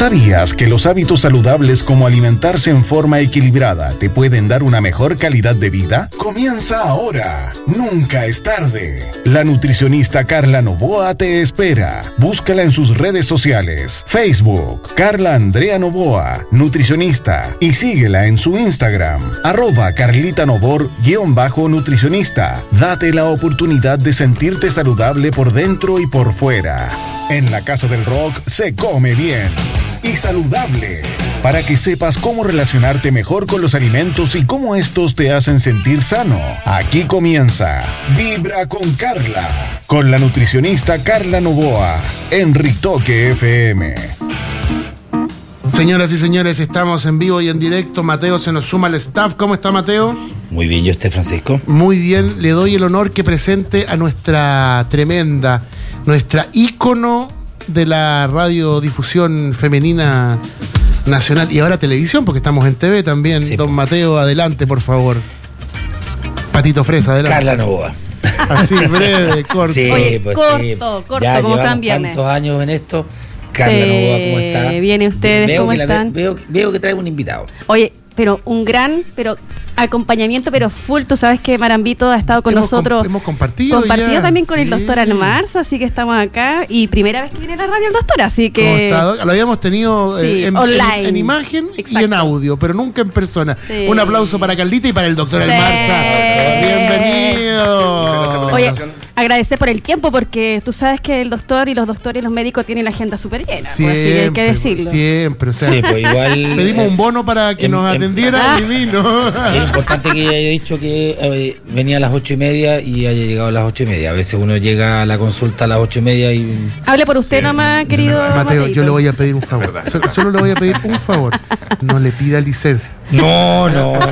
¿Sabías que los hábitos saludables como alimentarse en forma equilibrada te pueden dar una mejor calidad de vida? Comienza ahora. Nunca es tarde. La nutricionista Carla Novoa te espera. Búscala en sus redes sociales. Facebook, Carla Andrea Novoa, nutricionista. Y síguela en su Instagram, @carlitanovor_nutricionista. Date la oportunidad de sentirte saludable por dentro y por fuera. En la Casa del Rock se come bien y saludable, para que sepas cómo relacionarte mejor con los alimentos y cómo estos te hacen sentir sano. Aquí comienza Vibra con Carla, con la nutricionista Carla Novoa, en Ritoque FM. Señoras y señores, estamos en vivo y en directo. Mateo se nos suma al staff. ¿Cómo está, Mateo? Muy bien, ¿y usted, Francisco? Muy bien, le doy el honor que presente a nuestra tremenda, nuestra ícono de la radiodifusión femenina nacional y ahora televisión, porque estamos en TV también. Sí, don Mateo, adelante, por favor. Patito Fresa, adelante. Carla Novoa. Así, breve, corto. Sí, oye, pues corto, ya como Fran Viernes. ¿Cuántos años en esto? Carla Novoa, ¿cómo está? Bien, ¿ustedes cómo están? Veo que trae un invitado. Oye, pero un gran acompañamiento, pero full. Tú sabes que Marambito ha estado con nosotros. Hemos compartido ya, también con sí, el doctor Almarza, así que estamos acá. Y primera vez que viene a la radio el doctor, así que... Lo habíamos tenido online. En imagen. Exacto. Y en audio, pero nunca en persona. Sí. Un aplauso para Carlita y para el doctor Almarza. Bienvenido. Oye, agradecer por el tiempo, porque tú sabes que el doctor y los doctores y los médicos tienen la agenda súper llena, siempre, pues, así que hay que decirlo. Siempre, o sea, sí, pues igual pedimos un bono para que nos atendiera y vino. Es importante que haya dicho que venía a las 8:30 y haya llegado a las 8:30. A veces uno llega a la consulta a las 8:30 y... Hable por usted nomás, querido Mateo, Mateito. yo le voy a pedir un favor. Solo le voy a pedir un favor. No le pida licencia. No.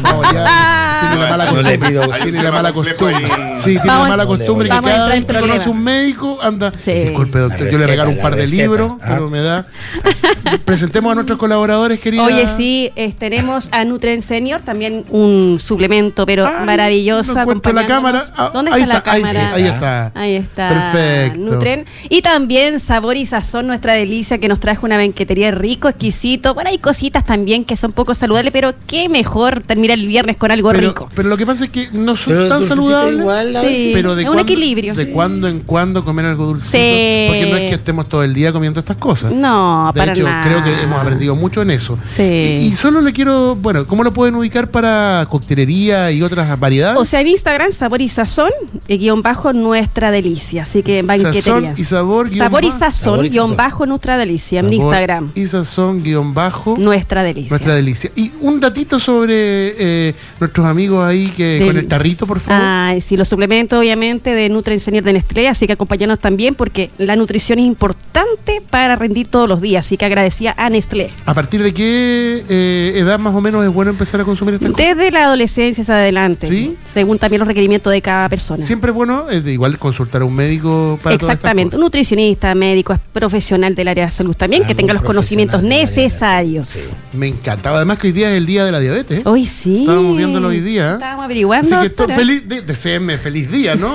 Tiene la mala costumbre. No le pido. Tiene la mala costumbre. Sí, tiene la mala costumbre que cada vez que conoce un médico anda. Sí. Disculpe, doctor, yo le regalo un par de libros, pero me da. Presentemos a nuestros colaboradores, querida. Oye, sí, tenemos a Nutren Senior, también un suplemento, pero maravilloso. No encuentro la cámara. ¿Dónde ahí está la cámara? Ahí está. Ahí está. Perfecto. Nutren. Y también Sabor y Sazón, nuestra delicia, que nos trajo una banquetería rico, exquisito. Bueno, hay cositas también que son poco saludables, pero qué mejor terminar el viernes con algo rico. Pero lo que pasa es que no son tan saludables. Igual, sí, pero es un equilibrio. De cuando en cuando comer algo dulcito. Sí. Porque no es que estemos todo el día comiendo estas cosas. No, de para hecho, nada. creo que hemos aprendido mucho en eso. Sí. Y solo le quiero, bueno, ¿cómo lo pueden ubicar para coctelería y otras variedades? O sea, en Instagram, Sabor y Sazón, _, nuestra delicia. Así que banquetería. Sazón y sabor, Sabor y Sazón, _ nuestra delicia, en Instagram. Y Sazón, _ nuestra delicia. Nuestra delicia. Y un datito sobre nuestros amigos ahí que con el tarrito, por favor. Ay, sí, los suplementos, obviamente, de Nutren Senior de Nestlé, así que acompáñanos también, porque la nutrición es importante para rendir todos los días, así que agradecía a Nestlé. ¿A partir de qué edad más o menos es bueno empezar a consumir estas cosas? Desde la adolescencia hacia adelante, ¿sí? Según también los requerimientos de cada persona. Siempre es bueno, igual consultar a un médico para exactamente, un nutricionista, médico, profesional del área de salud también, que tenga los conocimientos necesarios. Sí. Me encantaba, además que hoy día es el día de la diabetes. Hoy sí. Estábamos viéndolo hoy día. Estábamos averiguando. Así que deseenme feliz día, ¿no?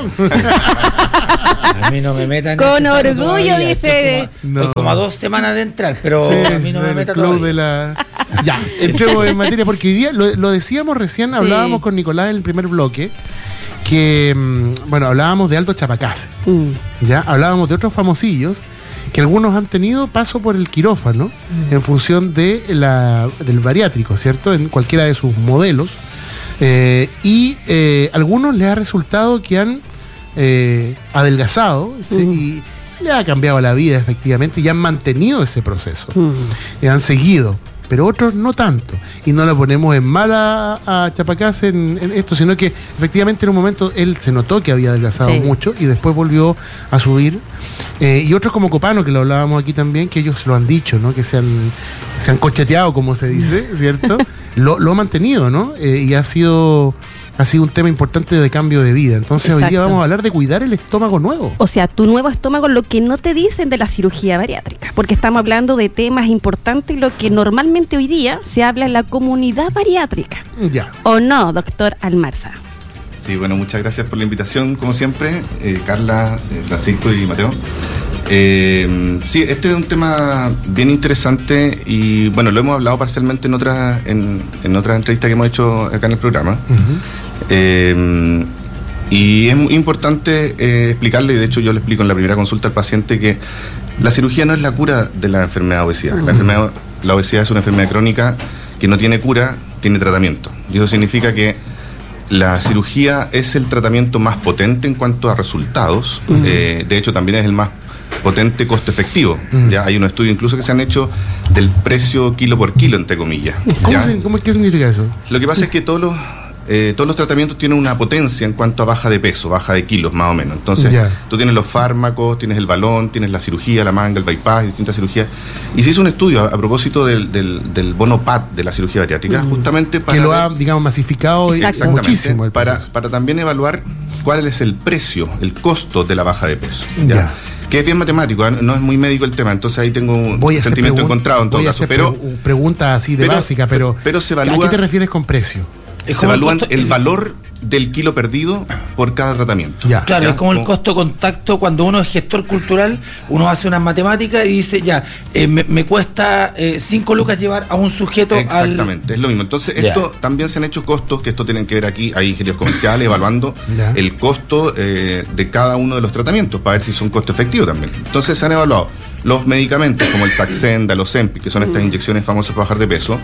A mí no me metan con orgullo, todavía, dice. Estoy como a 2 semanas de entrar, pero sí, a mí no me metan todavía. Ya, entremos en materia, porque hoy día, lo decíamos recién, hablábamos con Nicolás en el primer bloque, que, bueno, hablábamos de Aldo Chapacase, ya, hablábamos de otros famosillos, que algunos han tenido paso por el quirófano en función de del bariátrico, ¿cierto? En cualquiera de sus modelos. Y algunos les ha resultado que han adelgazado y le ha cambiado la vida efectivamente y han mantenido ese proceso y han seguido, pero otros no tanto, y no la ponemos en mala a Chapacase en esto, sino que efectivamente en un momento él se notó que había adelgazado mucho y después volvió a subir, y otros como Copano, que lo hablábamos aquí también, que ellos lo han dicho, ¿no? Que se han cocheteado, como se dice, ¿cierto? lo ha mantenido, ¿no? Y ha sido un tema importante de cambio de vida. Entonces hoy día vamos a hablar de cuidar el estómago nuevo. O sea, tu nuevo estómago, lo que no te dicen de la cirugía bariátrica, porque estamos hablando de temas importantes, lo que normalmente hoy día se habla en la comunidad bariátrica. Ya. ¿O no, doctor Almarza? Sí, bueno, muchas gracias por la invitación, como siempre, Carla, Francisco y Mateo. Sí, este es un tema bien interesante y bueno, lo hemos hablado parcialmente en otras entrevistas que hemos hecho acá en el programa. Y es muy importante explicarle, y de hecho yo le explico en la primera consulta al paciente que la cirugía no es la cura de la enfermedad de obesidad. La obesidad es una enfermedad crónica que no tiene cura, tiene tratamiento. Y eso significa que la cirugía es el tratamiento más potente en cuanto a resultados. De hecho, también es el más potente costo efectivo. Ya hay unos estudios incluso que se han hecho del precio kilo por kilo, entre comillas. ¿Qué significa eso? Lo que pasa es que todos los tratamientos tienen una potencia en cuanto a baja de peso, baja de kilos más o menos. Entonces, tú tienes los fármacos, tienes el balón, tienes la cirugía, la manga, el bypass, distintas cirugías. Y se hizo un estudio a propósito del bono PAD de la cirugía bariátrica, justamente para... Que lo ha, digamos, masificado muchísimo. Para también evaluar cuál es el precio, el costo de la baja de peso. ¿Ya? Que es bien matemático, no es muy médico el tema, entonces ahí tengo un sentimiento encontrado en todo caso. Pero pregunta así de básica, pero se evalúa, ¿a qué te refieres con precio? Se evalúa el valor del kilo perdido por cada tratamiento. Claro, es como el costo contacto. Cuando uno es gestor cultural, uno hace unas matemáticas y dice, me cuesta 5 lucas llevar a un sujeto. Exactamente, es lo mismo. Entonces, esto también se han hecho costos, que esto tienen que ver aquí, hay ingenieros comerciales evaluando el costo de cada uno de los tratamientos, para ver si son costo efectivo también. Entonces, se han evaluado los medicamentos como el Saxenda, los Ozempic, que son estas inyecciones famosas para bajar de peso,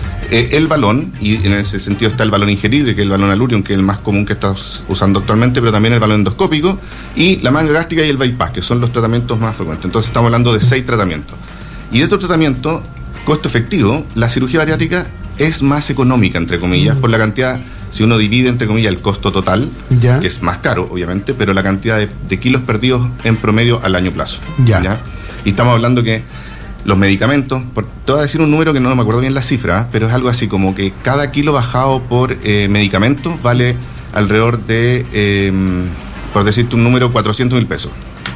el balón, y en ese sentido está el balón ingerible, que es el balón Alurion, que es el más común que está usando actualmente, pero también el balón endoscópico, y la manga gástrica y el bypass, que son los tratamientos más frecuentes. Entonces estamos hablando de 6 tratamientos. Y de estos tratamientos, costo efectivo, la cirugía bariátrica es más económica, entre comillas, por la cantidad, si uno divide, entre comillas, el costo total, que es más caro, obviamente, pero la cantidad de kilos perdidos en promedio al año plazo. ¿Ya? Y estamos hablando que los medicamentos, te voy a decir un número que no me acuerdo bien la cifra, pero es algo así como que cada kilo bajado por medicamento vale alrededor de, por decirte un número, 400.000 pesos.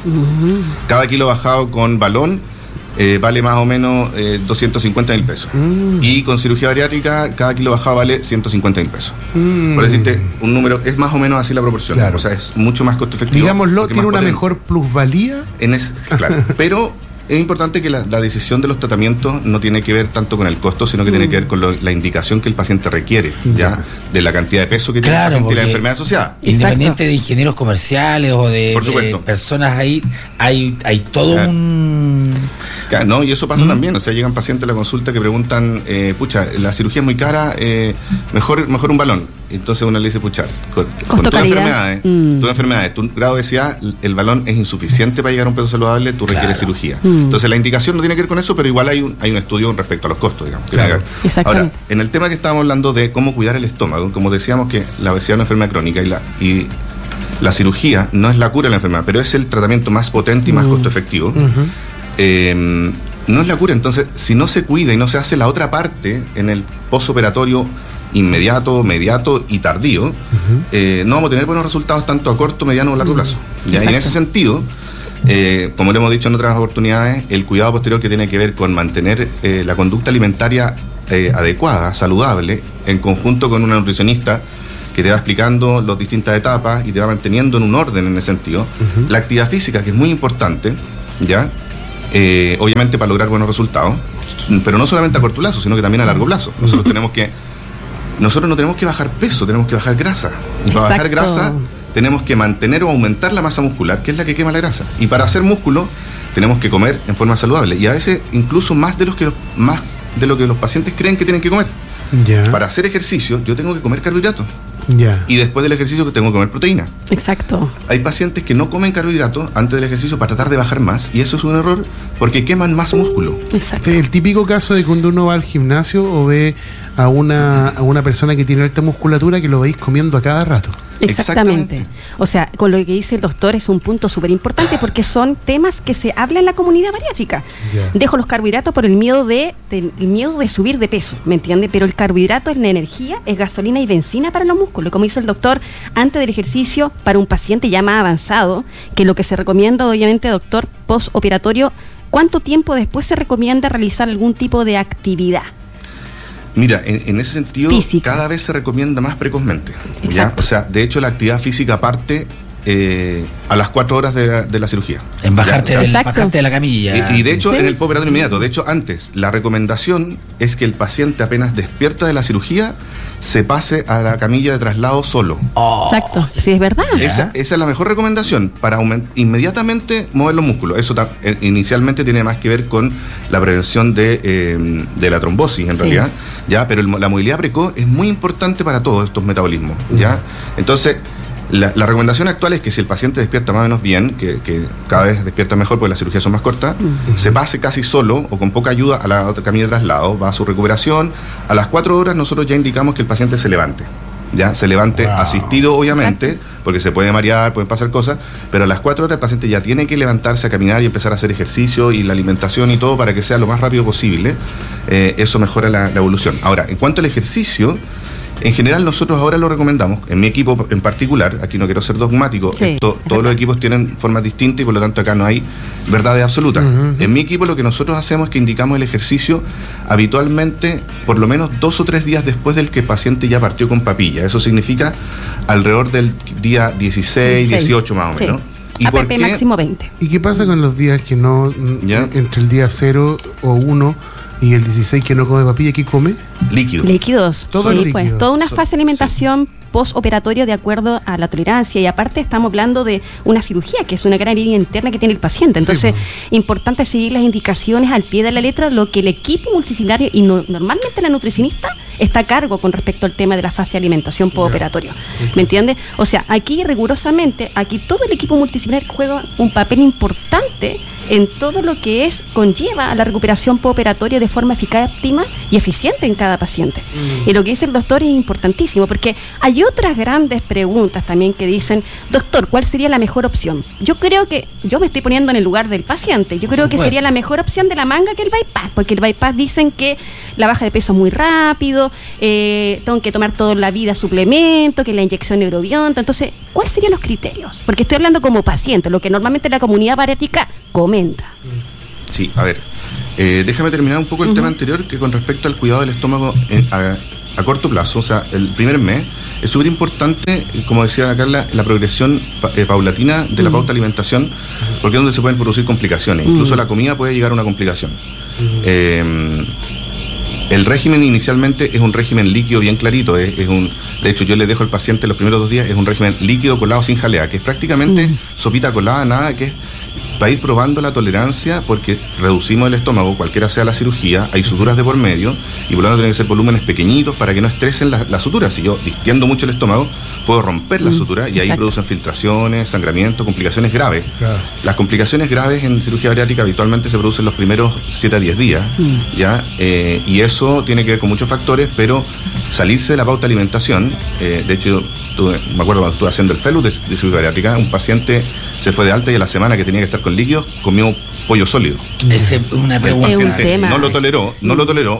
Cada kilo bajado con balón vale más o menos 250.000 pesos. Y con cirugía bariátrica, cada kilo bajado vale 150.000 pesos. Por decirte un número, es más o menos así la proporción. O sea, es mucho más costo efectivo. Digámoslo, tiene una mejor plusvalía. Claro, pero es importante que la decisión de los tratamientos no tiene que ver tanto con el costo, sino que tiene que ver con la indicación que el paciente requiere, de la cantidad de peso que tiene el paciente y la enfermedad asociada. Independiente de ingenieros comerciales o de personas ahí, hay todo un... No, y eso pasa también, o sea, llegan pacientes a la consulta que preguntan, la cirugía es muy cara, mejor un balón. Entonces uno le dice, con tus enfermedades, tu grado de obesidad, el balón es insuficiente para llegar a un peso saludable, tú requieres cirugía. Entonces la indicación no tiene que ver con eso, pero igual hay un estudio respecto a los costos, digamos. Ahora, en el tema que estábamos hablando de cómo cuidar el estómago, como decíamos que la obesidad es una enfermedad crónica y la cirugía no es la cura de la enfermedad, pero es el tratamiento más potente y más costo efectivo. No es la cura, entonces si no se cuida y no se hace la otra parte en el postoperatorio inmediato, mediato y tardío, no vamos a tener buenos resultados tanto a corto, mediano o largo plazo. Y en ese sentido, como le hemos dicho en otras oportunidades, el cuidado posterior que tiene que ver con mantener la conducta alimentaria adecuada, saludable, en conjunto con una nutricionista que te va explicando las distintas etapas y te va manteniendo en un orden en ese sentido. La actividad física, que es muy importante, obviamente para lograr buenos resultados, pero no solamente a corto plazo, sino que también a largo plazo. Nosotros no tenemos que bajar peso, tenemos que bajar grasa. Y para bajar grasa tenemos que mantener o aumentar la masa muscular, que es la que quema la grasa. Y para hacer músculo tenemos que comer en forma saludable. Y a veces incluso más de lo que los pacientes creen que tienen que comer. Para hacer ejercicio yo tengo que comer carbohidratos. Y después del ejercicio tengo que comer proteína. Exacto. Hay pacientes que no comen carbohidratos antes del ejercicio para tratar de bajar más, y eso es un error porque queman más músculo. Exacto. El típico caso de cuando uno va al gimnasio o ve a una persona que tiene alta musculatura, que lo veis comiendo a cada rato. Exactamente. O sea, con lo que dice el doctor es un punto súper importante, porque son temas que se hablan en la comunidad bariátrica. Dejo los carbohidratos por el miedo de subir de peso, ¿me entiende? Pero el carbohidrato es la energía, es gasolina y benzina para los músculos. Como dice el doctor, antes del ejercicio, para un paciente ya más avanzado, que lo que se recomienda, obviamente, doctor, postoperatorio, ¿cuánto tiempo después se recomienda realizar algún tipo de actividad? Mira, en ese sentido, física, cada vez se recomienda más precozmente. ¿Ya? O sea, de hecho, la actividad física parte a las 4 horas de la cirugía. En bajarte de la camilla. Y de hecho, en el postoperatorio inmediato. De hecho, antes, la recomendación es que el paciente apenas despierta de la cirugía, se pase a la camilla de traslado solo. Exacto, sí, es verdad. Esa es la mejor recomendación para inmediatamente mover los músculos. Eso inicialmente tiene más que ver con la prevención de la trombosis, en realidad. ¿Ya? Pero la movilidad precoz es muy importante para todos estos metabolismos. ¿Ya? Entonces, la recomendación actual es que si el paciente despierta más o menos bien, que cada vez despierta mejor porque las cirugías son más cortas, se pase casi solo o con poca ayuda a la otra camilla de traslado, va a su recuperación. A las 4 horas nosotros ya indicamos que el paciente se levante. Ya se levante asistido, obviamente, porque se puede marear, pueden pasar cosas, pero a las 4 horas el paciente ya tiene que levantarse a caminar y empezar a hacer ejercicio y la alimentación y todo para que sea lo más rápido posible. Eso mejora la evolución. Ahora, en cuanto al ejercicio, en general nosotros ahora lo recomendamos, en mi equipo en particular, aquí no quiero ser dogmático, todos los equipos tienen formas distintas y por lo tanto acá no hay verdades absolutas. En mi equipo lo que nosotros hacemos es que indicamos el ejercicio habitualmente por lo menos 2 o 3 días después del que el paciente ya partió con papilla. Eso significa alrededor del día 16, 18 más o menos. ¿Y APP máximo 20. ¿Y qué pasa con los días que no, entre el día 0 o 1 y el 16 que no come papilla? ¿Qué come? Líquidos. Todo líquido. Pues, toda una fase de alimentación postoperatoria de acuerdo a la tolerancia, y aparte estamos hablando de una cirugía que es una gran herida interna que tiene el paciente, entonces importante seguir las indicaciones al pie de la letra, lo que el equipo multidisciplinario y normalmente la nutricionista está a cargo con respecto al tema de la fase de alimentación postoperatoria. ¿Me entiendes? O sea, aquí rigurosamente, todo el equipo multidisciplinario juega un papel importante en todo lo que conlleva a la recuperación postoperatoria de forma eficaz, óptima y eficiente en cada paciente. Y lo que dice el doctor es importantísimo, porque hay otras grandes preguntas también que dicen, doctor, ¿cuál sería la mejor opción? Yo creo que, yo me estoy poniendo en el lugar del paciente, yo creo que sería la mejor opción de la manga que el bypass, porque el bypass dicen que la baja de peso es muy rápido, tengo que tomar toda la vida suplemento, que la inyección neurobionta. Entonces, ¿cuáles serían los criterios? Porque estoy hablando como paciente, lo que normalmente la comunidad bariátrica comenta. Sí, a ver, déjame terminar un poco el tema anterior, que con respecto al cuidado del estómago a corto plazo, o sea, el primer mes, es súper importante, como decía Carla, la progresión paulatina de la pauta de alimentación, porque es donde se pueden producir complicaciones. Incluso la comida puede llegar a una complicación. El régimen inicialmente es un régimen líquido bien clarito, de hecho yo le dejo al paciente los primeros 2 días, es un régimen líquido colado sin jalea, que es prácticamente sopita colada, nada, que es para ir probando la tolerancia, porque reducimos el estómago, cualquiera sea la cirugía, hay suturas de por medio, y por lo tanto tienen que ser volúmenes pequeñitos para que no estresen las suturas. Si yo distiendo mucho el estómago, puedo romper la sutura y ahí producen filtraciones, sangramientos, complicaciones graves. Claro. Las complicaciones graves en cirugía bariátrica habitualmente se producen los primeros 7 a 10 días, ¿ya? Y eso tiene que ver con muchos factores, pero salirse de la pauta de alimentación, de hecho, me acuerdo cuando estuve haciendo el FELU de cirugía bariátrica, un paciente se fue de alta y a la semana que tenía que estar con líquidos, comió pollo sólido. Esa es una pregunta. El paciente no lo toleró,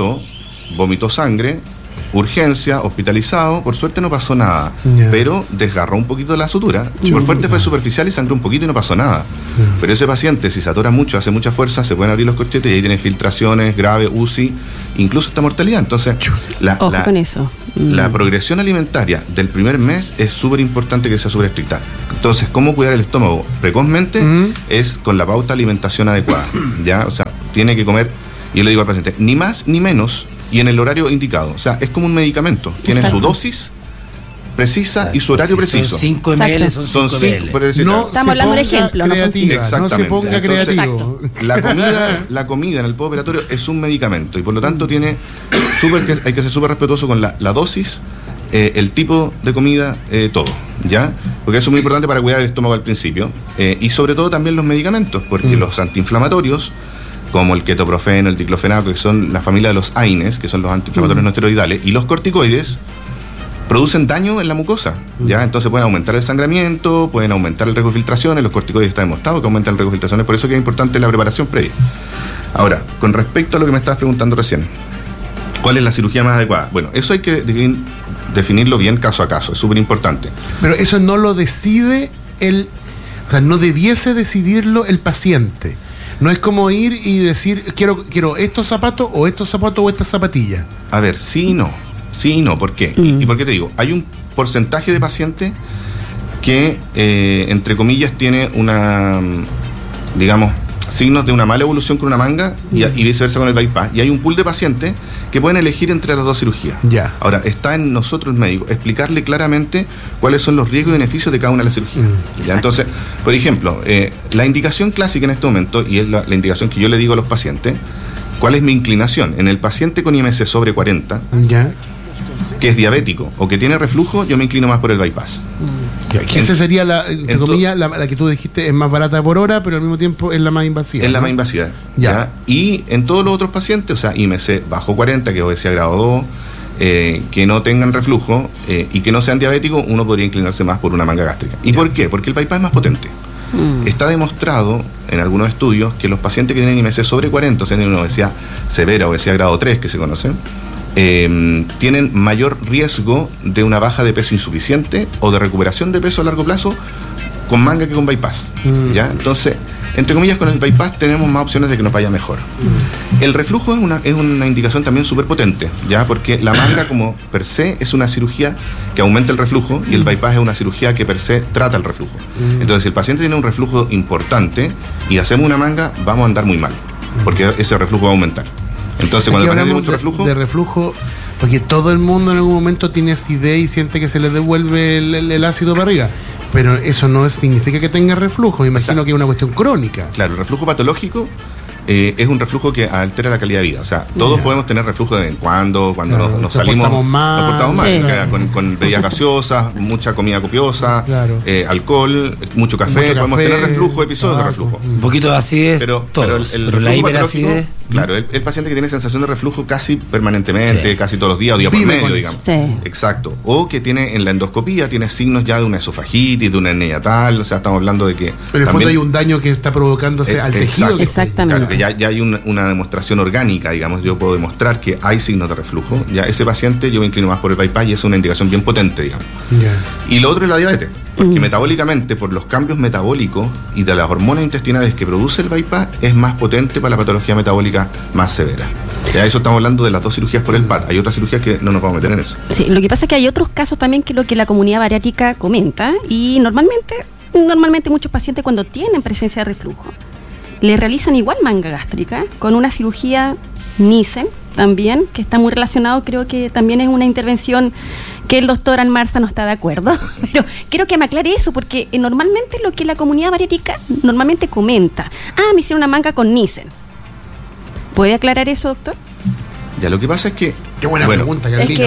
vomitó sangre, urgencia, hospitalizado, por suerte no pasó nada, pero desgarró un poquito la sutura, por fuerte fue superficial y sangró un poquito y no pasó nada. Pero ese paciente, si se atora mucho, hace mucha fuerza, se pueden abrir los corchetes y ahí tiene filtraciones graves, UCI, incluso esta mortalidad. Entonces, ojo con eso. La progresión alimentaria del primer mes es súper importante que sea súper estricta. Entonces, ¿cómo cuidar el estómago precozmente? Es con la pauta de alimentación adecuada, ¿ya? O sea, tiene que comer, yo le digo al paciente, ni más ni menos, y en el horario indicado. O sea, es como un medicamento. Tiene su dosis precisa y su horario preciso. Son 5 ml, son 5 ml. No estamos hablando de ejemplo. Exactamente. No se ponga creativo. La comida en el postoperatorio es un medicamento y por lo tanto hay que ser súper respetuoso con la dosis, el tipo de comida, todo, ¿ya? Porque eso es muy importante para cuidar el estómago al principio. Y sobre todo también los medicamentos, porque los antiinflamatorios, como el ketoprofeno, el diclofenaco, que son la familia de los AINES, que son los antiinflamatorios no esteroidales, y los corticoides producen daño en la mucosa, ¿ya? Entonces pueden aumentar el sangramiento, pueden aumentar el riesgo de filtraciones, los corticoides está demostrado que aumentan el riesgo de filtraciones, por eso que es importante la preparación previa. Ahora, con respecto a lo que me estabas preguntando recién, ¿cuál es la cirugía más adecuada? Bueno, eso hay que definirlo bien caso a caso, es súper importante. Pero eso no lo decide o sea, no debiese decidirlo el paciente. No es como ir y decir, quiero estos zapatos o estas zapatillas. A ver, sí y no. ¿Por qué? ¿Y por qué te digo? Hay un porcentaje de pacientes que, entre comillas, tiene una, digamos, signos de una mala evolución con una manga y viceversa con el bypass. Y hay un pool de pacientes que pueden elegir entre las dos cirugías. Ya. Ahora, está en nosotros, el médico, explicarle claramente cuáles son los riesgos y beneficios de cada una de las cirugías. ¿Ya? Entonces, por ejemplo, la indicación clásica en este momento, y es la indicación que yo le digo a los pacientes, ¿cuál es mi inclinación? En el paciente con IMC sobre 40, ya, que es diabético o que tiene reflujo, yo me inclino más por el bypass. Que esa sería entre comillas, la que tú dijiste es más barata por hora, pero al mismo tiempo es la más invasiva. Es la más invasiva. Ya. Y en todos los otros pacientes, o sea, IMC bajo 40, que es obesidad grado 2, que no tengan reflujo y que no sean diabéticos, uno podría inclinarse más por una manga gástrica. ¿Y por qué? Porque el bypass es más potente. Está demostrado en algunos estudios que los pacientes que tienen IMC sobre 40, o sea, tienen una obesidad severa, obesidad grado 3, que se conoce, tienen mayor riesgo de una baja de peso insuficiente o de recuperación de peso a largo plazo con manga que con bypass. ¿Ya? Entonces, entre comillas, con el bypass tenemos más opciones de que nos vaya mejor. El reflujo es una indicación también súper potente, ¿ya? Porque la manga como per se es una cirugía que aumenta el reflujo y el bypass es una cirugía que per se trata el reflujo. Entonces, si el paciente tiene un reflujo importante y hacemos una manga, vamos a andar muy mal, porque ese reflujo va a aumentar. Entonces, cuando el paciente tiene mucho reflujo... De reflujo, porque todo el mundo en algún momento tiene acidez y siente que se le devuelve el ácido para arriba. Pero eso no significa que tenga reflujo. Me imagino que es una cuestión crónica. Claro, el reflujo patológico es un reflujo que altera la calidad de vida. O sea, todos podemos tener reflujo de vez en cuando nos salimos, portamos mal, nos portamos mal, sí, con bebidas gaseosas, mucha comida copiosa, alcohol, mucho café, podemos tener reflujo, episodios de reflujo. Un poquito de acidez, pero la hiperacidez. Claro, el paciente que tiene sensación de reflujo casi permanentemente, casi todos los días, o día por medio, digamos. Sí. Exacto. O que tiene en la endoscopía, tiene signos ya de una esofagitis, de una hernia yatal, o sea, estamos hablando de que... Pero en el fondo hay un daño que está provocándose al tejido. Exactamente. Claro, que ya hay una demostración orgánica, digamos, yo puedo demostrar que hay signos de reflujo. Ya ese paciente yo me inclino más por el bypass y es una indicación bien potente, digamos. Y lo otro es la diabetes, porque metabólicamente, por los cambios metabólicos y de las hormonas intestinales que produce el bypass, es más potente para la patología metabólica más severa. Ya eso estamos hablando de las dos cirugías por el PAD. Hay otras cirugías que no nos vamos a meter en eso. Sí, lo que pasa es que hay otros casos también que lo que la comunidad bariátrica comenta, y normalmente muchos pacientes cuando tienen presencia de reflujo le realizan igual manga gástrica con una cirugía Nissen también, que está muy relacionado, creo que también es una intervención que el doctor Almarza no está de acuerdo, pero quiero que me aclare eso, porque normalmente lo que la comunidad bariátrica normalmente comenta, me hicieron una manga con Nissen. ¿Puede aclarar eso, doctor? Ya, lo que pasa es que... Qué buena pregunta, Carlito.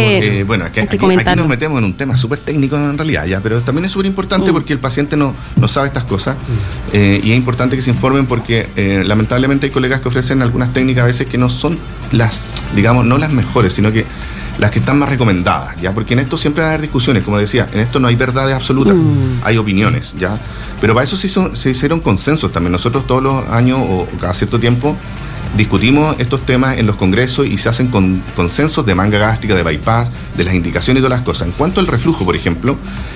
Aquí nos metemos en un tema súper técnico en realidad, ya, pero también es súper importante porque el paciente no sabe estas cosas y es importante que se informen porque lamentablemente hay colegas que ofrecen algunas técnicas a veces que no son las, digamos, no las mejores, sino que las que están más recomendadas, ya, porque en esto siempre van a haber discusiones, como decía, en esto no hay verdades absolutas, hay opiniones, ya, pero para eso se hicieron consensos también. Nosotros todos los años o cada cierto tiempo discutimos estos temas en los congresos y se hacen consensos de manga gástrica, de bypass, de las indicaciones y todas las cosas. En cuanto al reflujo, por ejemplo,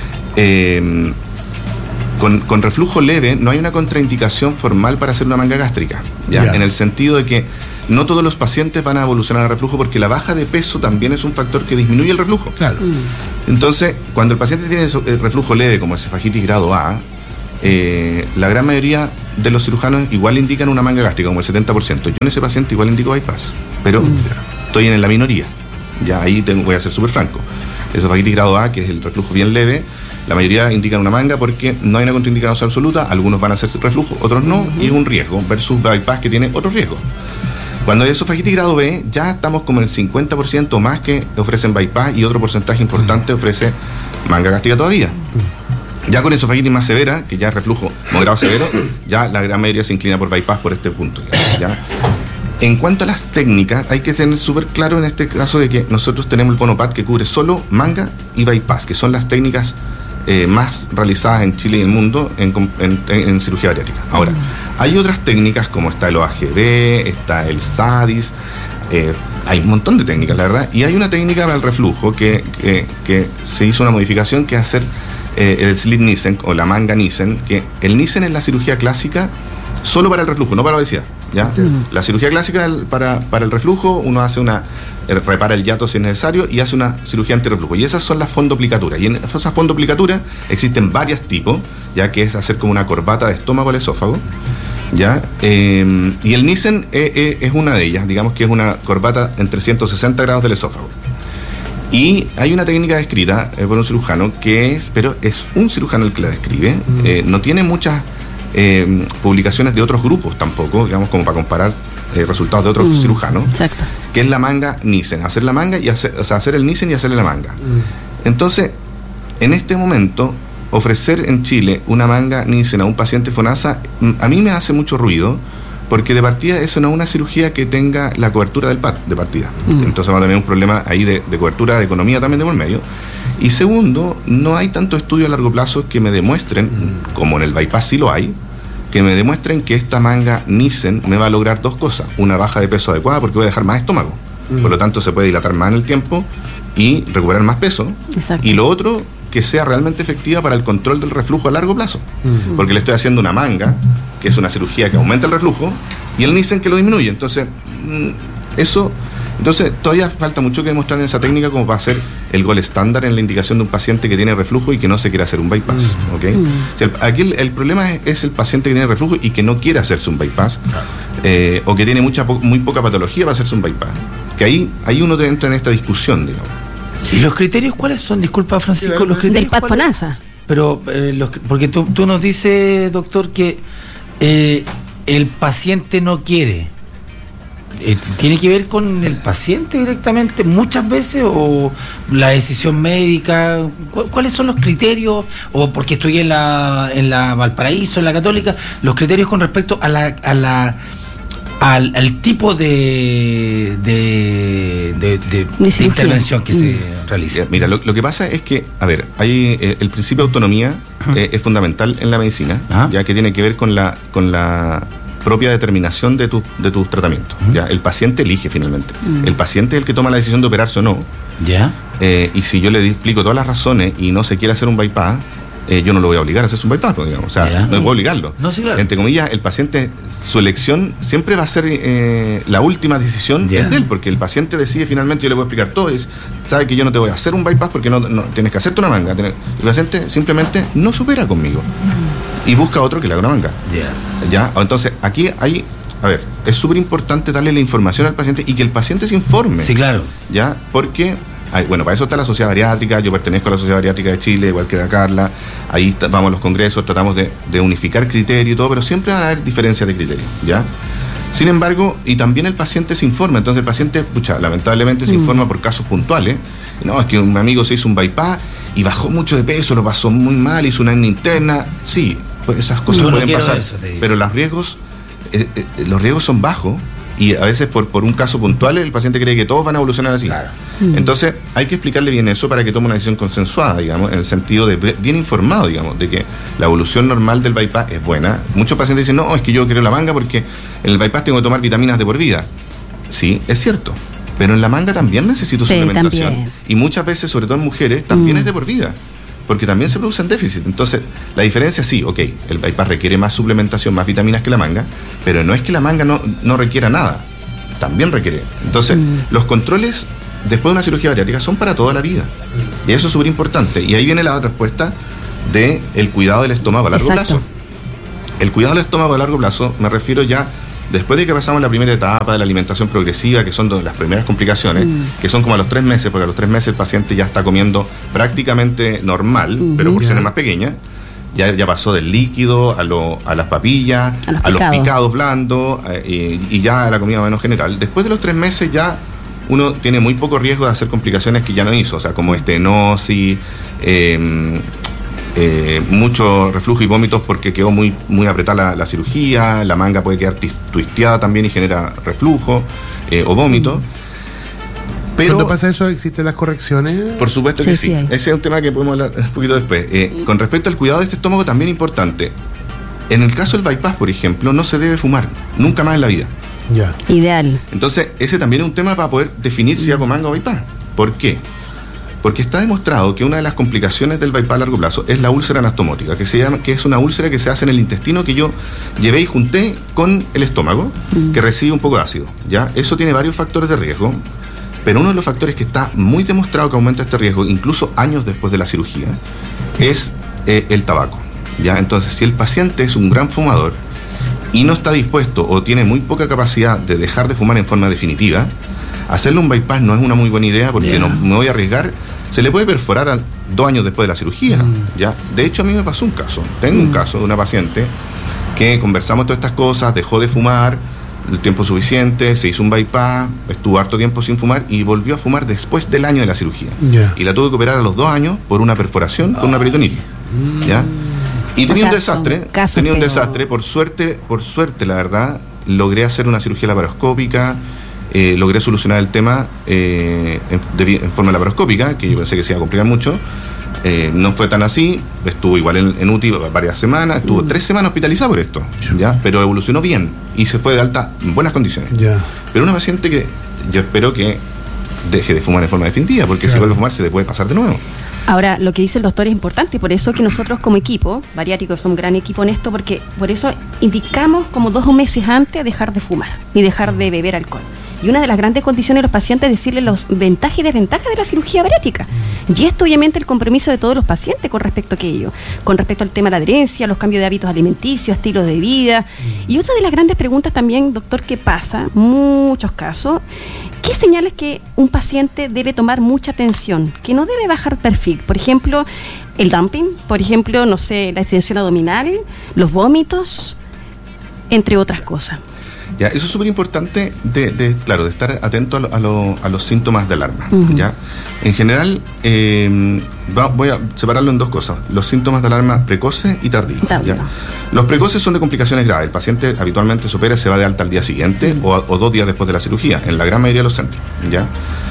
con reflujo leve no hay una contraindicación formal para hacer una manga gástrica, ¿ya? En el sentido de que no todos los pacientes van a evolucionar al reflujo porque la baja de peso también es un factor que disminuye el reflujo. Claro. Entonces, cuando el paciente tiene reflujo leve como esofagitis grado A, la gran mayoría de los cirujanos igual indican una manga gástrica, como el 70%. Yo en ese paciente igual indico bypass, pero estoy en la minoría. Ya ahí voy a ser súper franco. Esofagitis grado A, que es el reflujo bien leve, la mayoría indican una manga porque no hay una contraindicación absoluta. Algunos van a hacer reflujo, otros no, y es un riesgo versus bypass que tiene otro riesgo. Cuando hay esofagitis grado B, ya estamos como el 50% más que ofrecen bypass y otro porcentaje importante ofrece manga gástrica todavía. Ya con esofagitis más severa, que ya es reflujo moderado severo, ya la gran mayoría se inclina por bypass por este punto. ¿Ya? En cuanto a las técnicas, hay que tener súper claro en este caso de que nosotros tenemos el Bonopad que cubre solo manga y bypass, que son las técnicas más realizadas en Chile y en el mundo en cirugía bariátrica. Ahora, hay otras técnicas como está el OAGB, está el SADIS, hay un montón de técnicas, la verdad, y hay una técnica para el reflujo que se hizo una modificación que es hacer el slit Nissen o la manga Nissen, que el Nissen es la cirugía clásica solo para el reflujo, no para la obesidad, ¿ya? La cirugía clásica para el reflujo, uno hace una repara el hiato si es necesario y hace una cirugía antirreflujo. Y esas son las fondoaplicaturas. Y en esas fondoaplicaturas existen varios tipos, ya que es hacer como una corbata de estómago al esófago, ¿ya? Y el Nissen es una de ellas, digamos que es una corbata en 360 grados del esófago. Y hay una técnica descrita por un cirujano pero es un cirujano el que la describe, no tiene muchas publicaciones de otros grupos tampoco, digamos, como para comparar resultados de otros cirujanos. Exacto. Que es la manga Nissen, hacer la manga y hacer el Nissen y hacerle la manga. Entonces, en este momento, ofrecer en Chile una manga Nissen a un paciente FONASA, a mí me hace mucho ruido, porque de partida eso no es una cirugía que tenga la cobertura del PAD de partida. Entonces vamos a tener un problema ahí de cobertura de economía también de por medio. Y segundo, no hay tanto estudio a largo plazo que me demuestren, como en el bypass sí lo hay, que me demuestren que esta manga Nissen me va a lograr dos cosas. Una baja de peso adecuada, porque voy a dejar más estómago. Por lo tanto, se puede dilatar más en el tiempo y recuperar más peso. Exacto. Y lo otro, que sea realmente efectiva para el control del reflujo a largo plazo. Porque le estoy haciendo una manga, que es una cirugía que aumenta el reflujo, y el Nissen que lo disminuye. Entonces, Entonces, todavía falta mucho que demostrar en esa técnica como para hacer el gol estándar en la indicación de un paciente que tiene reflujo y que no se quiere hacer un bypass. ¿Okay? O sea, aquí el problema es el paciente que tiene reflujo y que no quiere hacerse un bypass, o que tiene muy poca patología para hacerse un bypass. Que ahí uno entra en esta discusión, digamos. ¿Y los criterios cuáles son? Disculpa, Francisco, los criterios del PAD FONASA. Pero, porque tú nos dices, doctor, que el paciente no quiere. ¿Tiene que ver con el paciente directamente muchas veces o la decisión médica? ¿Cuáles son los criterios? O porque estoy en la Valparaíso, en la Católica, los criterios con respecto al tipo de intervención que se realiza. Mira, lo que pasa es que, a ver, hay el principio de autonomía es fundamental en la medicina, ya que tiene que ver con la propia determinación de tus tratamientos. ¿Ya? El paciente elige finalmente. El paciente es el que toma la decisión de operarse o no. ¿Ya? Y si yo le explico todas las razones y no se quiere hacer un bypass, yo no lo voy a obligar a hacerse un bypass, digamos. O sea, no puedo obligarlo. No, sí, claro. Entre comillas, el paciente, su elección siempre va a ser la última decisión es de él, porque el paciente decide finalmente, yo le voy a explicar todo, sabe que yo no te voy a hacer un bypass porque no tienes que hacerte una manga. El paciente simplemente no supera conmigo y busca otro que le haga una manga. ¿Ya? Entonces, aquí hay, a ver, es súper importante darle la información al paciente y que el paciente se informe. Sí, claro. ¿Ya? Porque, bueno, para eso está la Sociedad Bariátrica, yo pertenezco a la Sociedad Bariátrica de Chile, igual que la Carla, ahí vamos a los congresos, tratamos de unificar criterios y todo, pero siempre van a haber diferencias de criterio, ¿ya? Sin embargo, y también el paciente se informa, entonces el paciente, lamentablemente se informa por casos puntuales. No, es que un amigo se hizo un bypass y bajó mucho de peso, lo pasó muy mal, hizo una hernia interna. Sí, pues esas cosas pueden pasar, pero los riesgos son bajos y a veces por un caso puntual el paciente cree que todos van a evolucionar así. Claro. Entonces hay que explicarle bien eso para que tome una decisión consensuada, digamos, en el sentido de bien informado, digamos, de que la evolución normal del bypass es buena. Muchos pacientes dicen, no, es que yo quiero la manga porque en el bypass tengo que tomar vitaminas de por vida. Sí, es cierto, pero en la manga también necesito suplementación. También. Y muchas veces, sobre todo en mujeres, también es de por vida, porque también se producen déficit. Entonces, la diferencia sí, el bypass requiere más suplementación, más vitaminas que la manga, pero no es que la manga no requiera nada, también requiere. Entonces, los controles después de una cirugía bariátrica son para toda la vida. Y eso es súper importante. Y ahí viene la respuesta del cuidado del estómago a largo plazo. El cuidado del estómago a largo plazo, me refiero ya después de que pasamos la primera etapa de la alimentación progresiva, que son las primeras complicaciones, que son como a los 3 meses, porque a los 3 meses el paciente ya está comiendo prácticamente normal, pero porciones más pequeñas. Ya pasó del líquido a las papillas, a los picados blandos, y ya a la comida menos general. Después de los 3 meses ya uno tiene muy poco riesgo de hacer complicaciones que ya no hizo, o sea, como estenosis, mucho reflujo y vómitos porque quedó muy apretada la cirugía, la manga puede quedar twisteada también y genera reflujo o vómito. Pero, ¿cuándo pasa eso? ¿Existen las correcciones? Por supuesto que sí. Ese es un tema que podemos hablar un poquito después. Con respecto al cuidado de este estómago, también importante. En el caso del bypass, por ejemplo, no se debe fumar, nunca más en la vida. Ya. Ideal. Entonces, ese también es un tema para poder definir si hago manga o bypass. ¿Por qué? Porque está demostrado que una de las complicaciones del bypass a largo plazo es la úlcera anastomótica, que es una úlcera que se hace en el intestino que yo llevé y junté con el estómago, que recibe un poco de ácido. ¿Ya? Eso tiene varios factores de riesgo. Pero uno de los factores que está muy demostrado que aumenta este riesgo, incluso años después de la cirugía, es el tabaco, ¿ya? Entonces, si el paciente es un gran fumador y no está dispuesto o tiene muy poca capacidad de dejar de fumar en forma definitiva, hacerle un bypass no es una muy buena idea porque no me voy a arriesgar. Se le puede perforar 2 años después de la cirugía, ¿ya? De hecho, a mí me pasó un caso. Tengo un caso de una paciente que conversamos todas estas cosas, dejó de fumar el tiempo suficiente, se hizo un bypass, estuvo harto tiempo sin fumar y volvió a fumar después del año de la cirugía. Y la tuve que operar a los 2 años por una perforación con una peritonitis, ¿ya? Y tenía un desastre, por suerte, la verdad, logré hacer una cirugía laparoscópica, logré solucionar el tema en forma laparoscópica, que yo pensé que se iba a complicar mucho. No fue tan así, estuvo igual en UTI varias semanas, estuvo 3 semanas hospitalizado por esto, ¿ya? Pero evolucionó bien y se fue de alta en buenas condiciones. Pero una paciente que yo espero que deje de fumar de forma definitiva, porque si vuelve a fumar se le puede pasar de nuevo. Ahora, lo que dice el doctor es importante, por eso que nosotros como equipo, bariátrico, somos un gran equipo en esto, porque por eso indicamos como 2 meses antes dejar de fumar y dejar de beber alcohol. Y una de las grandes condiciones de los pacientes es decirles los ventajas y desventajas de la cirugía bariátrica. Y esto obviamente el compromiso de todos los pacientes con respecto a aquello, con respecto al tema de la adherencia, los cambios de hábitos alimenticios, estilos de vida. Y otra de las grandes preguntas también, doctor, que pasa, muchos casos, ¿qué señales que un paciente debe tomar mucha atención, que no debe bajar perfil? Por ejemplo, el dumping, por ejemplo, no sé, la extensión abdominal, los vómitos, entre otras cosas. Ya, eso es súper importante de estar atento a los síntomas de alarma. ¿Ya? En general, voy a separarlo en 2 cosas: los síntomas de alarma precoces y tardíos. ¿Ya? Los precoces son de complicaciones graves. El paciente habitualmente se opera y se va de alta al día siguiente o 2 días después de la cirugía, en la gran mayoría de los centros. ¿Ya?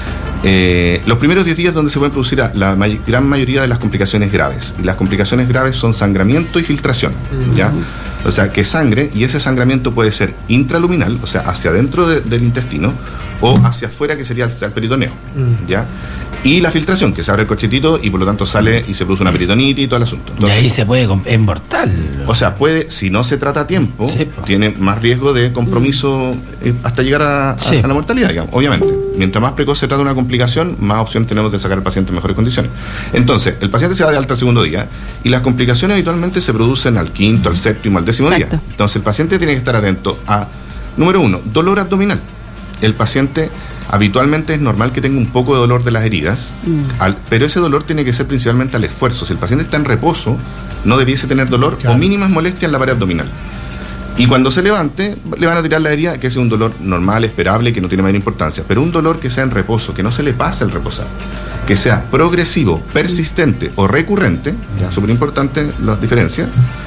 Los primeros 10 días donde se pueden producir la gran mayoría de las complicaciones graves. Y las complicaciones graves son sangramiento y filtración. ¿Ya? O sea, que sangre, y ese sangramiento puede ser intraluminal, o sea, hacia adentro del intestino, o hacia afuera, que sería el peritoneo. ¿Ya? Y la filtración, que se abre el corchetito y por lo tanto sale y se produce una peritonitis y todo el asunto. Entonces, y ahí se puede, es mortal. O sea, puede, si no se trata a tiempo, tiene más riesgo de compromiso hasta llegar a la mortalidad, digamos, obviamente. Mientras más precoz se trata de una complicación, más opción tenemos de sacar al paciente en mejores condiciones. Entonces, el paciente se va de alta al segundo día y las complicaciones habitualmente se producen al 5º, al 7º, al 10º día. Entonces, el paciente tiene que estar atento a, número 1, dolor abdominal. El paciente habitualmente es normal que tenga un poco de dolor de las heridas, pero ese dolor tiene que ser principalmente al esfuerzo. Si el paciente está en reposo, no debiese tener dolor o mínimas molestias en la pared abdominal. Y cuando se levante, le van a tirar la herida, que es un dolor normal, esperable, que no tiene mayor importancia. Pero un dolor que sea en reposo, que no se le pase el reposar, que sea progresivo, persistente o recurrente, ya súper importante las diferencias,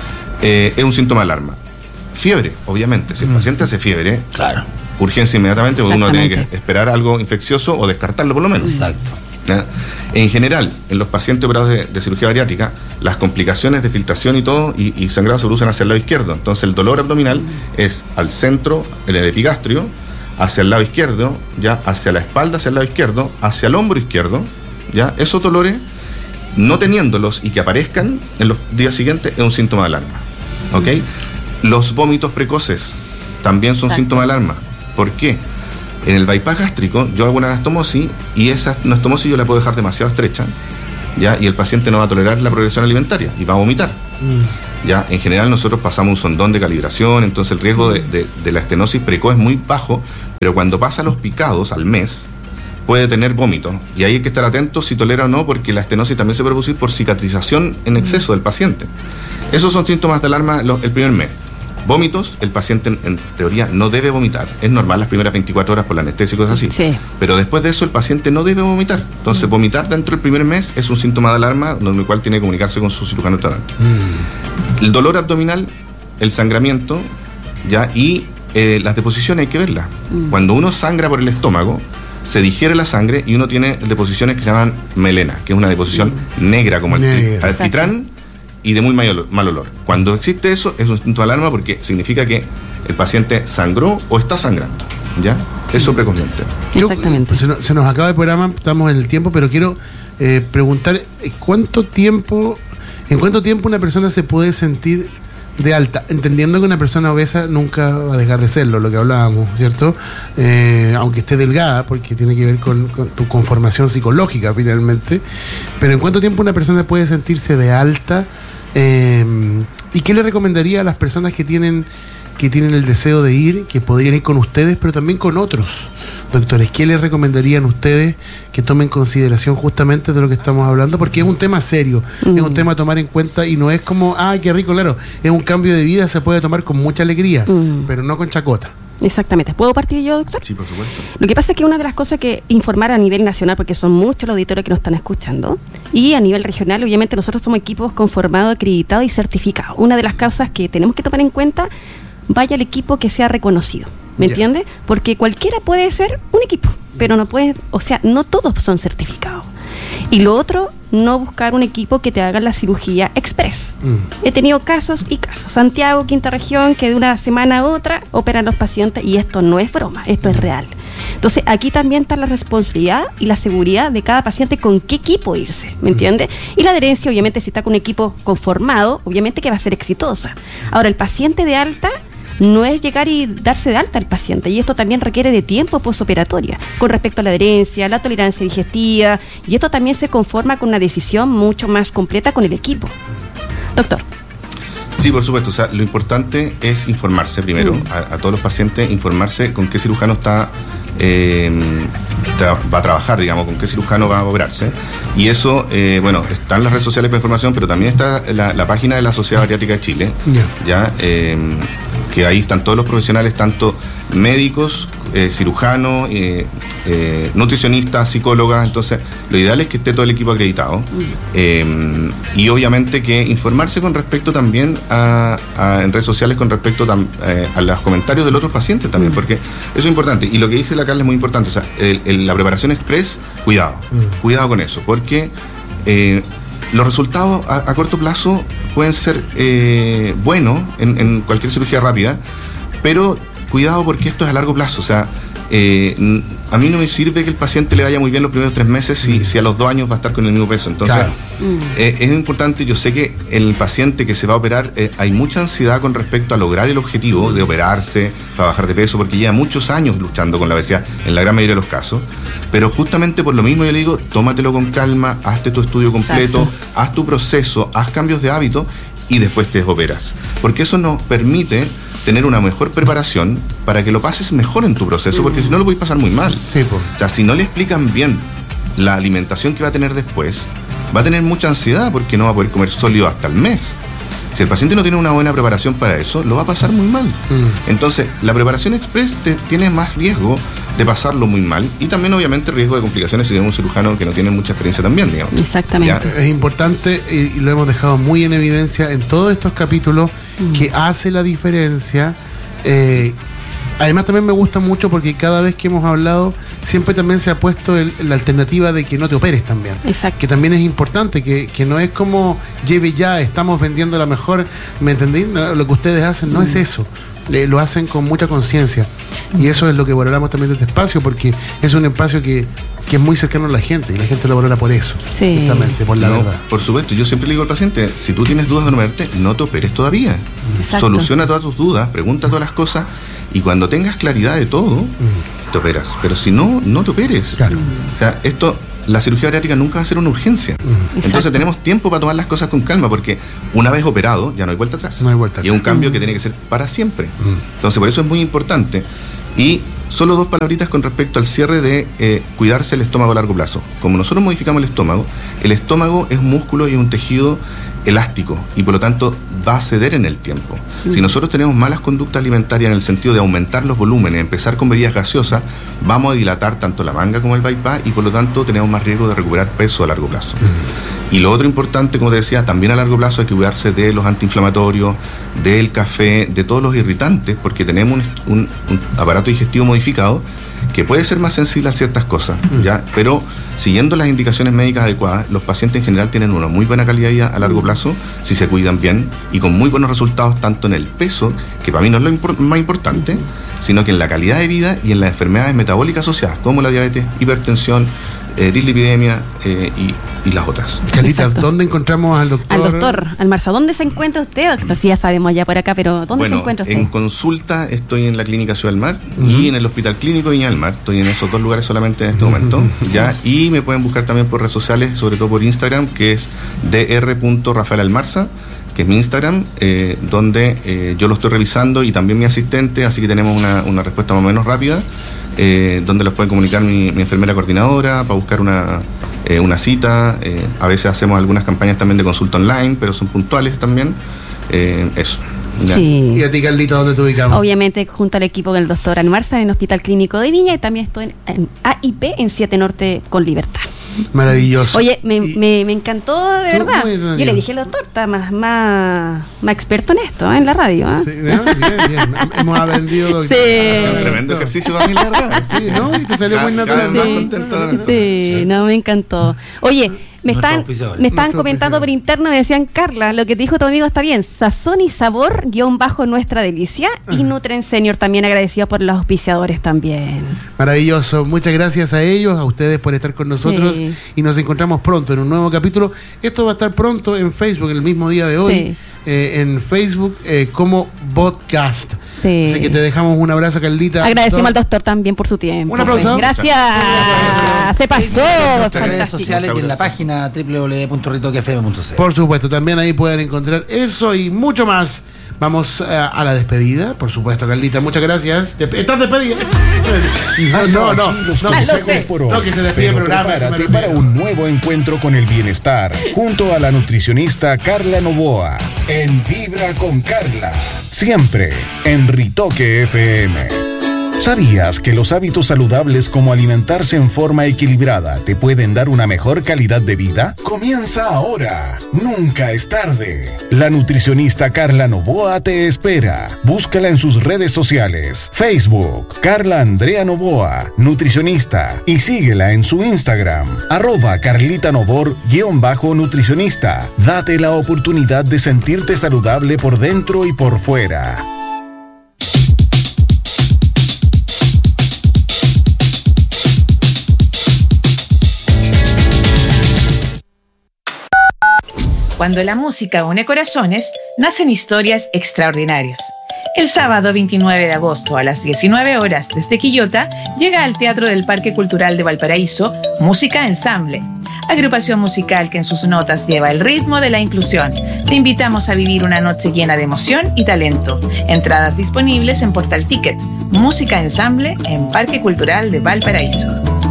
es un síntoma de alarma. Fiebre, obviamente. Si el paciente hace fiebre, urgencia inmediatamente, porque uno tiene que esperar algo infeccioso o descartarlo por lo menos. Exacto. ¿Ya? En general, en los pacientes operados de cirugía bariátrica, las complicaciones de filtración y todo, y sangrado se producen hacia el lado izquierdo. Entonces el dolor abdominal es al centro, en el epigastrio, hacia el lado izquierdo, ya hacia la espalda, hacia el lado izquierdo, hacia el hombro izquierdo. ¿Ya? Esos dolores, no teniéndolos y que aparezcan en los días siguientes, es un síntoma de alarma. ¿Ok? Los vómitos precoces también son síntomas de alarma. ¿Por qué? En el bypass gástrico yo hago una anastomosis y esa anastomosis yo la puedo dejar demasiado estrecha, ¿ya? Y el paciente no va a tolerar la progresión alimentaria y va a vomitar. ¿Ya? En general nosotros pasamos un sondón de calibración, entonces el riesgo de la estenosis precoz es muy bajo, pero cuando pasa los picados al mes puede tener vómito y ahí hay que estar atentos si tolera o no, porque la estenosis también se puede producir por cicatrización en exceso del paciente. Esos son síntomas de alarma el primer mes. Vómitos, el paciente en teoría no debe vomitar. Es normal las primeras 24 horas por la anestesia y cosas así. Pero después de eso el paciente no debe vomitar. Entonces vomitar dentro del primer mes es un síntoma de alarma, con el cual tiene que comunicarse con su cirujano tratante. El dolor abdominal, el sangramiento, ¿ya? Y las deposiciones hay que verlas. Cuando uno sangra por el estómago, se digiere la sangre y uno tiene deposiciones que se llaman melena, que es una deposición negra como el alquitrán, y de muy mal olor. Cuando existe eso, es un síntoma de alarma porque significa que el paciente sangró o está sangrando. ¿Ya? Eso precozmente. Exactamente. Se nos acaba el programa, estamos en el tiempo, pero quiero preguntar, ¿en cuánto tiempo una persona se puede sentir de alta, entendiendo que una persona obesa nunca va a dejar de serlo, lo que hablábamos, ¿cierto? Aunque esté delgada, porque tiene que ver con tu conformación psicológica finalmente, pero ¿en cuánto tiempo una persona puede sentirse de alta? ¿Y qué le recomendaría a las personas que tienen el deseo de ir, que podrían ir con ustedes, pero también con otros doctores? ¿Qué les recomendarían ustedes que tomen consideración justamente de lo que estamos hablando? Porque es un tema serio, es un tema a tomar en cuenta y no es como, qué rico, claro, es un cambio de vida, se puede tomar con mucha alegría, pero no con chacota. Exactamente. ¿Puedo partir yo, doctor? Sí, por supuesto. Lo que pasa es que una de las cosas que informar a nivel nacional, porque son muchos los auditores que nos están escuchando, y a nivel regional, obviamente nosotros somos equipos conformados, acreditados y certificados. Una de las causas que tenemos que tomar en cuenta, vaya el equipo que sea reconocido, ¿me entiendes? Porque cualquiera puede ser un equipo, pero no puede, no todos son certificados. Y lo otro, no buscar un equipo que te haga la cirugía express. He tenido casos y casos. Santiago, quinta región, que de una semana a otra operan los pacientes, y esto no es broma, esto es real. Entonces, aquí también está la responsabilidad y la seguridad de cada paciente con qué equipo irse, ¿me entiendes? Y la adherencia, obviamente, si está con un equipo conformado, obviamente que va a ser exitosa. Ahora, el paciente de alta no es llegar y darse de alta al paciente, y esto también requiere de tiempo postoperatoria con respecto a la adherencia, la tolerancia digestiva, y esto también se conforma con una decisión mucho más completa con el equipo. Doctor. Sí, por supuesto. O sea, lo importante es informarse primero, a todos los pacientes, informarse con qué cirujano va a trabajar, digamos, con qué cirujano va a operarse. Y eso, está en las redes sociales para información, pero también está la página de la Sociedad Bariátrica de Chile, que ahí están todos los profesionales, tanto médicos, cirujanos, nutricionistas, psicólogas. Entonces, lo ideal es que esté todo el equipo acreditado. Y obviamente que informarse con respecto también en redes sociales con respecto a los comentarios de los otros pacientes también, porque eso es importante. Y lo que dice la Carla es muy importante. O sea, la preparación express, cuidado con eso, porque los resultados a corto plazo pueden ser buenos en cualquier cirugía rápida, pero cuidado, porque esto es a largo plazo. O sea, a mí no me sirve que el paciente le vaya muy bien los primeros 3 meses si a los 2 años va a estar con el mismo peso. Entonces, es importante. Yo sé que el paciente que se va a operar, hay mucha ansiedad con respecto a lograr el objetivo de operarse para bajar de peso, porque lleva muchos años luchando con la obesidad en la gran mayoría de los casos. Pero justamente por lo mismo yo le digo, tómatelo con calma, hazte tu estudio completo, haz tu proceso, haz cambios de hábito y después te operas. Porque eso nos permite tener una mejor preparación para que lo pases mejor en tu proceso, porque si no lo puedes pasar muy mal. Sí, pues. O sea, si no le explican bien la alimentación que va a tener después, va a tener mucha ansiedad porque no va a poder comer sólido hasta el mes. Si el paciente no tiene una buena preparación para eso, lo va a pasar muy mal. Entonces, la preparación express tiene más riesgo de pasarlo muy mal, y también obviamente riesgo de complicaciones si tenemos un cirujano que no tiene mucha experiencia también, digamos. Exactamente. Es importante, y lo hemos dejado muy en evidencia en todos estos capítulos, que hace la diferencia. Además también me gusta mucho porque cada vez que hemos hablado siempre también se ha puesto la alternativa de que no te operes también. Exacto. Que también es importante, que no es como lleve ya, estamos vendiendo la mejor, ¿me entendí? Lo que ustedes hacen no es eso. Lo hacen con mucha conciencia, y eso es lo que valoramos también de este espacio, porque es un espacio que es muy cercano a la gente, y la gente lo valora por eso, justamente, por la verdad. Por supuesto, yo siempre le digo al paciente, si tú tienes dudas de no operarte, no te operes todavía. Exacto. Soluciona todas tus dudas, pregunta todas las cosas, y cuando tengas claridad de todo, te operas. Pero si no, no te operes. Claro. O sea, la cirugía bariátrica nunca va a ser una urgencia. Entonces tenemos tiempo para tomar las cosas con calma, porque una vez operado ya no hay vuelta atrás. No hay vuelta atrás. Y es un cambio que tiene que ser para siempre. Entonces por eso es muy importante. Y solo 2 palabritas con respecto al cierre de cuidarse el estómago a largo plazo. Como nosotros modificamos el estómago es un músculo y un tejido elástico, y por lo tanto va a ceder en el tiempo. Si nosotros tenemos malas conductas alimentarias en el sentido de aumentar los volúmenes, empezar con bebidas gaseosas, vamos a dilatar tanto la manga como el bypass, y por lo tanto tenemos más riesgo de recuperar peso a largo plazo. Y lo otro importante, como te decía, también a largo plazo hay que cuidarse de los antiinflamatorios, del café, de todos los irritantes, porque tenemos un aparato digestivo modificado que puede ser más sensible a ciertas cosas, ¿ya? Pero siguiendo las indicaciones médicas adecuadas, los pacientes en general tienen una muy buena calidad de vida a largo plazo si se cuidan bien, y con muy buenos resultados tanto en el peso, que para mí no es lo más importante, sino que en la calidad de vida y en las enfermedades metabólicas asociadas, como la diabetes, hipertensión, dislipidemia y las otras. Carlita, Exacto. ¿dónde encontramos al doctor? Al doctor Almarza, ¿dónde se encuentra usted, doctor? Sí, ya sabemos ya por acá, pero ¿dónde se encuentra usted? En consulta estoy en la Clínica Ciudad del Mar y en el Hospital Clínico Viña del Mar. Estoy en esos dos lugares solamente en este momento. ¿Ya? Y me pueden buscar también por redes sociales, sobre todo por Instagram, que es dr.rafaelalmarza, que es mi Instagram, donde yo lo estoy revisando y también mi asistente, así que tenemos una respuesta más o menos rápida, donde les pueden comunicar mi enfermera coordinadora para buscar una cita. A veces hacemos algunas campañas también de consulta online, pero son puntuales también. Eso. Ya. Sí. ¿Y a ti, Carlita, dónde te ubicamos? Obviamente junto al equipo del doctor Almarza en el Hospital Clínico de Viña, y también estoy en AIP en 7 Norte con Libertad. Maravilloso. Oye, me encantó, de Tú, verdad. muy Yo bien. le dije al doctor, está más experto en esto, en la radio. Sí, ¿no? Bien. Hemos aprendido, doctor. Sí. Hace un tremendo ejercicio para mí, la verdad. Sí, ¿no? Y te salió muy Cada vez natural. más contento. Sí, no, me encantó. Oye, me Nuestro están auspiciador. comentando auspiciador. por interno, me decían, Carla, lo que te dijo tu amigo está bien. Sazón y sabor, _nuestra delicia. Y Nutren Senior también agradecidos por los auspiciadores también. Maravilloso. Muchas gracias a ellos, a ustedes por estar con nosotros. Sí. Y nos encontramos pronto en un nuevo capítulo. Esto va a estar pronto en Facebook, el mismo día de hoy. Sí. En Facebook como podcast. Sí. Así que te dejamos un abrazo, Carlita. Agradecemos al doctor también por su tiempo. Un aplauso. Gracias. Se pasó. En nuestras redes Fantástico. sociales y en la página www.ritoquefm.cl. Por supuesto, también ahí pueden encontrar eso y mucho más. Vamos a la despedida, por supuesto, Carlita. Muchas gracias. ¿Estás despedida? No, Los no, consejos por hoy. no, que se despide el Pero programa. prepárate se me para un nuevo encuentro con el bienestar junto a la nutricionista Carla Novoa en Vibra con Carla, siempre en Ritoque FM. ¿Sabías que los hábitos saludables como alimentarse en forma equilibrada te pueden dar una mejor calidad de vida? Comienza ahora. Nunca es tarde. La nutricionista Carla Novoa te espera. Búscala en sus redes sociales. Facebook, Carla Andrea Novoa, nutricionista. Y síguela en su Instagram, @carlitanovor_nutricionista. Date la oportunidad de sentirte saludable por dentro y por fuera. Cuando la música une corazones, nacen historias extraordinarias. El sábado 29 de agosto a las 19 horas desde Quillota llega al Teatro del Parque Cultural de Valparaíso Música Ensamble, agrupación musical que en sus notas lleva el ritmo de la inclusión. Te invitamos a vivir una noche llena de emoción y talento. Entradas disponibles en Portal Ticket. Música Ensamble en Parque Cultural de Valparaíso.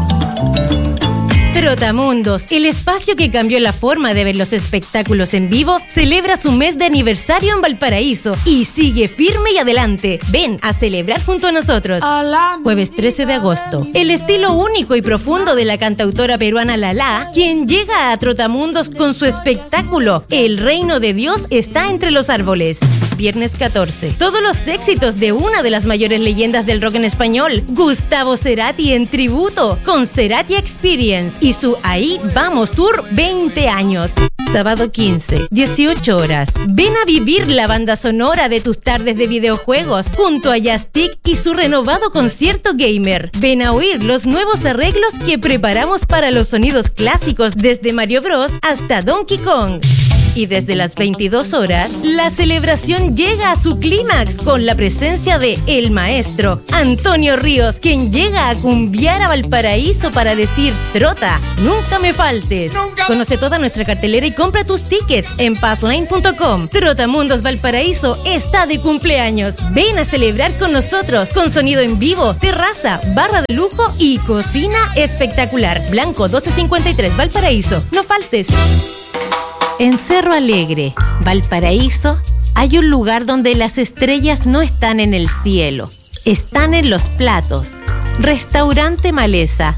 Trotamundos, el espacio que cambió la forma de ver los espectáculos en vivo, celebra su mes de aniversario en Valparaíso y sigue firme y adelante. Ven a celebrar junto a nosotros. Jueves 13 de agosto, el estilo único y profundo de la cantautora peruana Lala, quien llega a Trotamundos con su espectáculo El Reino de Dios está entre los árboles. Viernes 14, todos los éxitos de una de las mayores leyendas del rock en español, Gustavo Cerati en tributo, con Cerati Experience y su Ahí Vamos Tour 20 años. Sábado 15, 18 horas. Ven a vivir la banda sonora de tus tardes de videojuegos junto a Jastic y su renovado concierto gamer. Ven a oír los nuevos arreglos que preparamos para los sonidos clásicos desde Mario Bros hasta Donkey Kong. Y desde las 22 horas, la celebración llega a su clímax con la presencia de el maestro Antonio Ríos, quien llega a cumbiar a Valparaíso para decir: Trota, nunca me faltes. Conoce toda nuestra cartelera y compra tus tickets en passlane.com. Trotamundos Valparaíso está de cumpleaños. Ven a celebrar con nosotros, con sonido en vivo, terraza, barra de lujo y cocina espectacular. Blanco 1253 Valparaíso. No faltes. En Cerro Alegre, Valparaíso, hay un lugar donde las estrellas no están en el cielo, están en los platos. Restaurante Maleza,